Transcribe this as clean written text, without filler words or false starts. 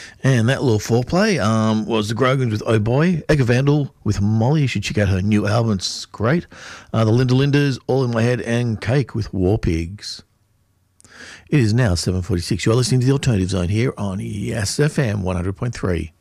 And that little foreplay was the Grogans with Oh Boy, Eka Vandal with Molly. You should check out her new album. It's great. The Linda Lindas, All in My Head, and Cake with War Pigs. It is now 7:46. You're listening to The Alternative Zone here on Yes FM 100.3.